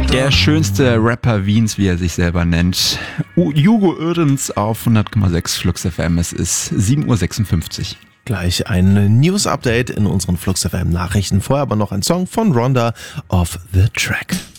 Der schönste Rapper Wiens, wie er sich selber nennt. Hugo Oerens auf 100,6 Flux FM. Es ist 7.56 Uhr. Gleich ein News-Update in unseren Flux FM Nachrichten. Vorher aber noch ein Song von Rhonda, Off the Track.